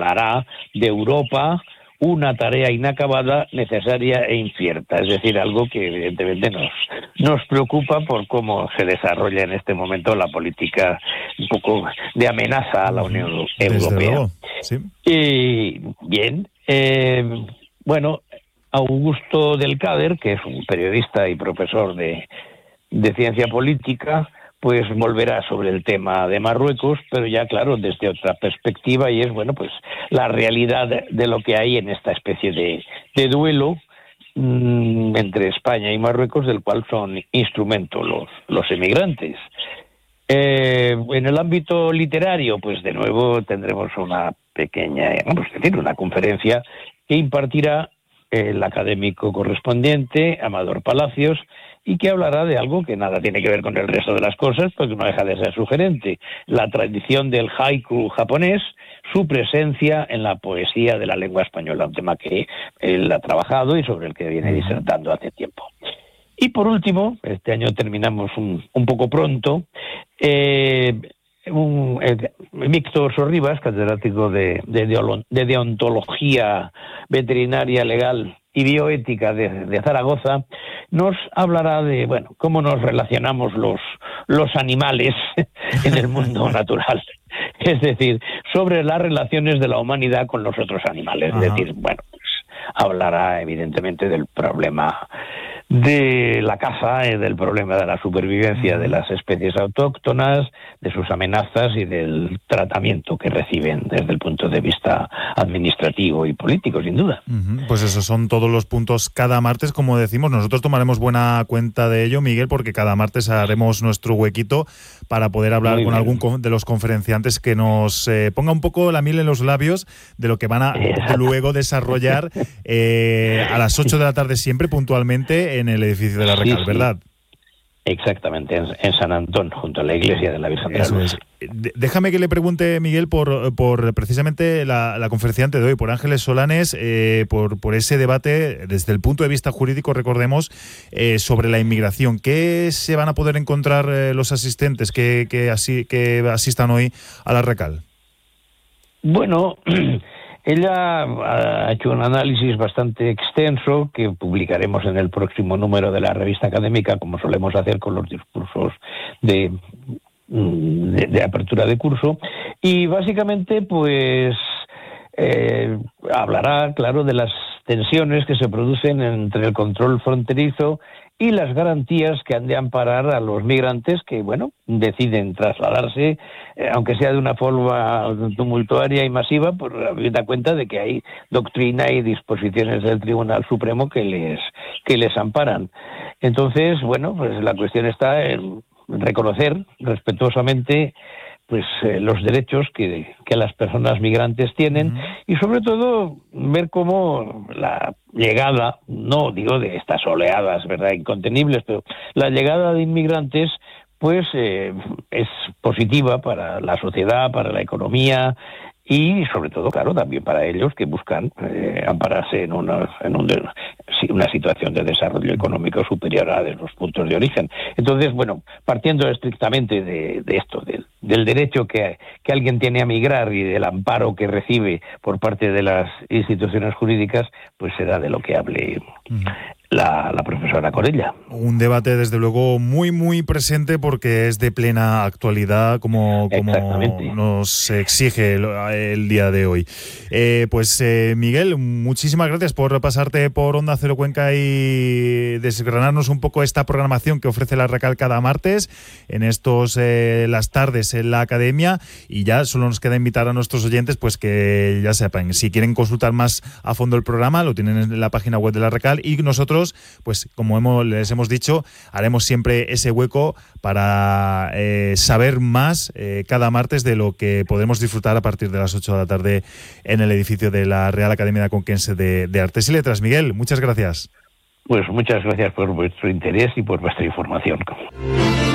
hablará de Europa, una tarea inacabada, necesaria e incierta. Es decir, algo que evidentemente nos preocupa por cómo se desarrolla en este momento la política un poco de amenaza a la Unión Desde Europea. luego, sí. Y bien, bueno, Augusto del Cader, que es un periodista y profesor de ciencia política, pues volverá sobre el tema de Marruecos, pero ya claro, desde otra perspectiva, y es, bueno, pues la realidad de lo que hay en esta especie de duelo entre España y Marruecos, del cual son instrumento los emigrantes. En el ámbito literario, pues de nuevo tendremos una pequeña, vamos a decir, una conferencia que impartirá el académico correspondiente, Amador Palacios, y que hablará de algo que nada tiene que ver con el resto de las cosas, porque no deja de ser sugerente: la tradición del haiku japonés, su presencia en la poesía de la lengua española, un tema que él ha trabajado y sobre el que viene disertando hace tiempo. Y por último, este año terminamos un poco pronto, Víctor Sorribas, catedrático de deontología veterinaria legal y bioética de Zaragoza, nos hablará de, bueno, cómo nos relacionamos los animales en el mundo natural. Es decir, sobre las relaciones de la humanidad con los otros animales. Es decir, bueno, pues hablará evidentemente del problema de la caza, del problema de la supervivencia de las especies autóctonas, de sus amenazas y del tratamiento que reciben desde el punto de vista administrativo y político, sin duda. Pues esos son todos los puntos cada martes, como decimos. Nosotros tomaremos buena cuenta de ello, Miguel, porque cada martes haremos nuestro huequito para poder hablar con algún de los conferenciantes que nos ponga un poco la miel en los labios de lo que van a luego desarrollar a las 8 de la tarde siempre, puntualmente, en el edificio de la Recal, ¿verdad? Exactamente, en San Antón, junto a la iglesia de la Virgen de la Luz. Déjame que le pregunte, Miguel, por precisamente la conferenciante de hoy, por Ángeles Solanes, por ese debate desde el punto de vista jurídico, recordemos, sobre la inmigración. ¿Qué se van a poder encontrar los asistentes que asistan hoy a la Recal? Bueno, ella ha hecho un análisis bastante extenso que publicaremos en el próximo número de la revista académica, como solemos hacer con los discursos de apertura de curso, y básicamente pues hablará, claro, de las tensiones que se producen entre el control fronterizo y las garantías que han de amparar a los migrantes que, bueno, deciden trasladarse, aunque sea de una forma tumultuaria y masiva, por da cuenta de que hay doctrina y disposiciones del Tribunal Supremo que les amparan. Entonces, bueno, pues la cuestión está en reconocer respetuosamente pues los derechos que las personas migrantes tienen y sobre todo ver cómo la llegada, no digo de estas oleadas, ¿verdad?, incontenibles, pero la llegada de inmigrantes pues es positiva para la sociedad, para la economía y sobre todo, claro, también para ellos que buscan ampararse en una situación de desarrollo económico superior a de los puntos de origen. Entonces, bueno, partiendo estrictamente de esto, del derecho que alguien tiene a migrar y del amparo que recibe por parte de las instituciones jurídicas, pues será de lo que hable la profesora Corella. Un debate, desde luego, muy, muy presente porque es de plena actualidad, como nos exige el día de hoy. Miguel, muchísimas gracias por pasarte por Onda Cero Cuenca y desgranarnos un poco esta programación que ofrece la Recal cada martes en las tardes en la Academia, y ya solo nos queda invitar a nuestros oyentes pues que ya sepan, si quieren consultar más a fondo el programa, lo tienen en la página web de la Recal, y nosotros, pues como les hemos dicho, haremos siempre ese hueco para saber más cada martes de lo que podemos disfrutar a partir de las 8 de la tarde en el edificio de la Real Academia Conquense de Artes y Letras. Miguel, muchas gracias. Pues muchas gracias por vuestro interés y por vuestra información.